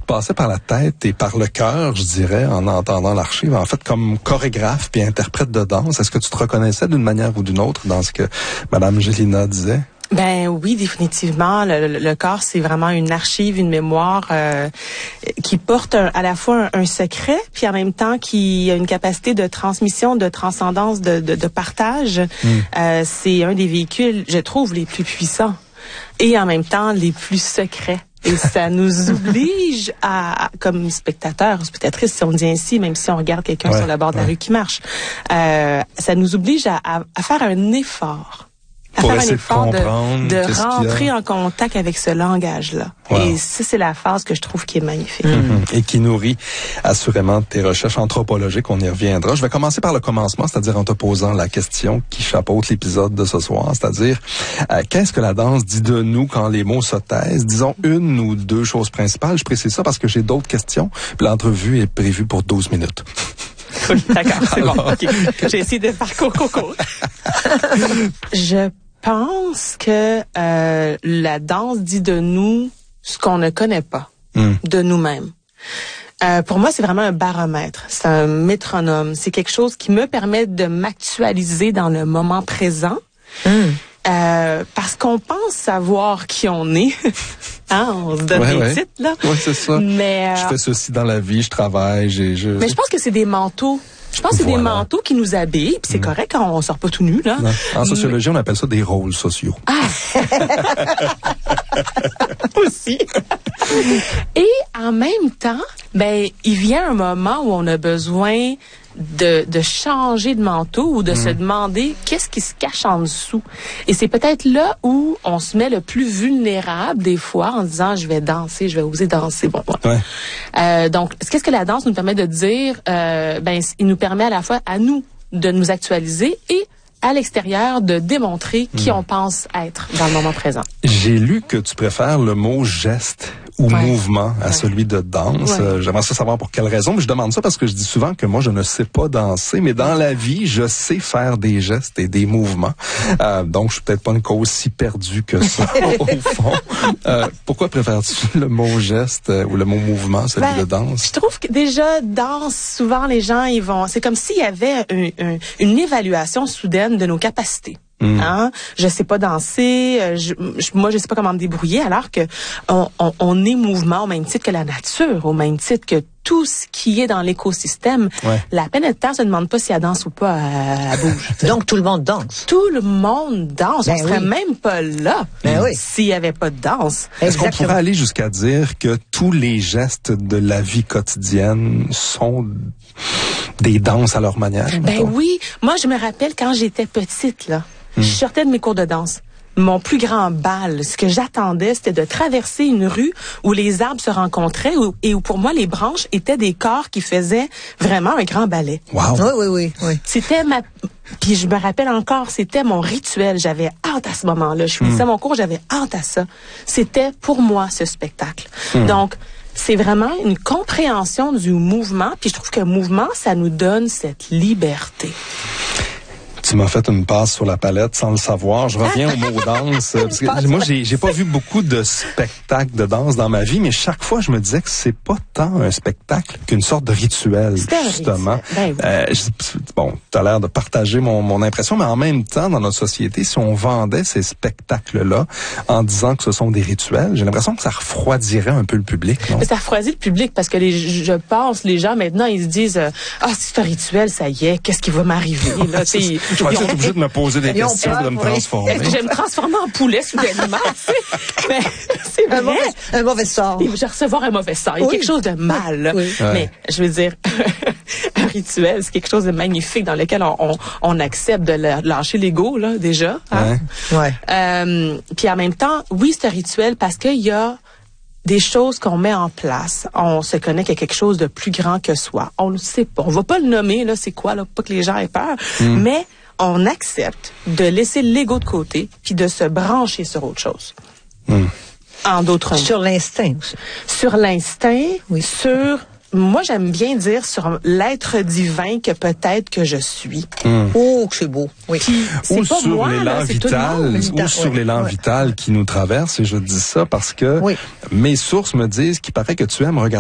passait par la tête et par le cœur, je dirais, en entendant l'archive, en fait, comme chorégraphe puis interprète de danse? Est-ce que tu te reconnaissais d'une manière ou d'une autre dans ce que Mme Gélina disait? Ben oui, définitivement. Le corps, c'est vraiment une archive, une mémoire qui porte à la fois un secret, puis en même temps qui a une capacité de transmission, de transcendance, de partage. C'est un des véhicules, je trouve, les plus puissants et en même temps les plus secrets. Et ça nous oblige à, comme spectateurs, spectatrices, si on dit ainsi, même si on regarde quelqu'un sur le bord de la rue qui marche, ça nous oblige à faire un effort. Pour essayer de comprendre, de rentrer en contact avec ce langage-là. Wow. Et ça, c'est la phase que je trouve qui est magnifique. Et qui nourrit assurément tes recherches anthropologiques. On y reviendra. Je vais commencer par le commencement, c'est-à-dire en te posant la question qui chapeaute l'épisode de ce soir, c'est-à-dire qu'est-ce que la danse dit de nous quand les mots se taisent? Disons une ou deux choses principales. Je précise ça parce que j'ai d'autres questions. Puis l'entrevue est prévue pour 12 minutes. Oui, d'accord, c'est bon. Okay. J'ai essayé de faire court. Je pense que la danse dit de nous ce qu'on ne connaît pas de nous-mêmes. Pour moi, c'est vraiment un baromètre, c'est un métronome. C'est quelque chose qui me permet de m'actualiser dans le moment présent. Parce qu'on pense savoir qui on est. On se donne des titres, là. Oui, c'est ça. Mais, je fais ceci dans la vie, je travaille, Mais je pense que c'est des manteaux. Je pense que c'est des manteaux qui nous habillent, puis c'est correct quand on sort pas tout nu, là. Non. En sociologie, on appelle ça des rôles sociaux. Aussi. Et en même temps, il vient un moment où on a besoin de changer de manteau ou de se demander qu'est-ce qui se cache en dessous. Et c'est peut-être là où on se met le plus vulnérable des fois en disant je vais danser, je vais oser danser. Bon. Donc, qu'est-ce que la danse nous permet de dire? Il nous permet à la fois à nous de nous actualiser et à l'extérieur de démontrer qui on pense être dans le moment présent. J'ai lu que tu préfères le mot geste ou mouvement à celui de danse. J'aimerais savoir pour quelle raison, mais je demande ça parce que je dis souvent que moi, je ne sais pas danser, mais dans la vie, je sais faire des gestes et des mouvements. Donc, je suis peut-être pas une cause si perdue que ça, au fond. Pourquoi préfères-tu le mot geste ou le mot mouvement, celui de danse? Je trouve que déjà, danse, souvent, les gens, c'est comme s'il y avait une évaluation soudaine de nos capacités. Je sais pas danser, moi je sais pas comment me débrouiller, alors que on est mouvement au même titre que la nature, au même titre que tout ce qui est dans l'écosystème. La planète Terre se demande pas si elle danse ou pas, elle bouge. Donc tout le monde danse. Tout le monde danse. On serait même pas là s'il y avait pas de danse. Est-ce qu'on pourrait aller jusqu'à dire que tous les gestes de la vie quotidienne sont des danses à leur manière? Oui. Moi, je me rappelle quand j'étais petite, là. Je sortais de mes cours de danse. Mon plus grand bal, ce que j'attendais, c'était de traverser une rue où les arbres se rencontraient et où pour moi, les branches étaient des corps qui faisaient vraiment un grand ballet. Wow. Oui. C'était puis je me rappelle encore, c'était mon rituel. J'avais hâte à ce moment-là. Je finissais mon cours, j'avais hâte à ça. C'était pour moi ce spectacle. Donc, c'est vraiment une compréhension du mouvement. Puis je trouve que mouvement, ça nous donne cette liberté. Tu m'as fait une passe sur la palette sans le savoir. Je reviens au mot danse. Parce que moi, j'ai pas vu beaucoup de spectacles de danse dans ma vie, mais chaque fois, je me disais que c'est pas tant un spectacle qu'une sorte de rituel, justement. T'as l'air de partager mon impression, mais en même temps, dans notre société, si on vendait ces spectacles-là en disant que ce sont des rituels, j'ai l'impression que ça refroidirait un peu le public, non? Mais ça refroidit le public parce que je pense, les gens, maintenant, ils se disent c'est un rituel, ça y est, qu'est-ce qui va m'arriver, là, je vais être obligé de me poser des questions et de me transformer. Est-ce que je vais me transformer en poulet soudainement? Mais c'est vrai. Un mauvais sort. Je vais recevoir un mauvais sort. Il y a quelque chose de mal. Mais je veux dire, un rituel, c'est quelque chose de magnifique dans lequel on accepte de lâcher l'ego, là, déjà. Puis en même temps, oui, c'est un rituel parce qu'il y a des choses qu'on met en place. On se connaît qu'il y a quelque chose de plus grand que soi. On ne sait pas. On va pas le nommer, là, c'est quoi, là, pas que les gens aient peur. Mais on accepte de laisser l'ego de côté puis de se brancher sur autre chose. En d'autres mots. Sur l'instinct aussi. Sur l'instinct, moi, j'aime bien dire sur l'être divin que peut-être que je suis. Oh, que c'est beau. Oui. Puis, ou sur l'élan vital, sur l'élan vital qui nous traverse. Et je dis ça parce que mes sources me disent qu'il paraît que tu aimes regarder